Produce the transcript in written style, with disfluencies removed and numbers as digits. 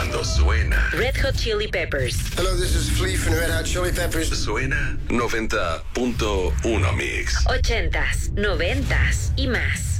Cuando suena Red Hot Chili Peppers. Hello, this is Flea from Red Hot Chili Peppers. Suena 90.1 Mix. 80s, 90s y más.